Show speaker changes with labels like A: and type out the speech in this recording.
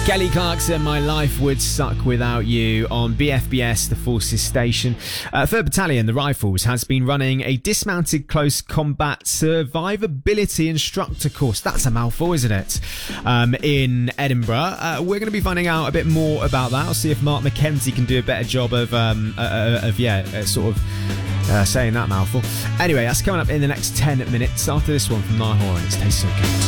A: Kelly Clarkson, My Life Would Suck Without You on BFBS, the Forces Station. 3rd Battalion, the Rifles, has been running a dismounted close combat survivability instructor course. That's a mouthful, isn't it? In Edinburgh. We're going to be finding out a bit more about that. I'll see if Mark McKenzie can do a better job of saying that mouthful. Anyway, that's coming up in the next 10 minutes after this one from Niall Horan. It tastes so good.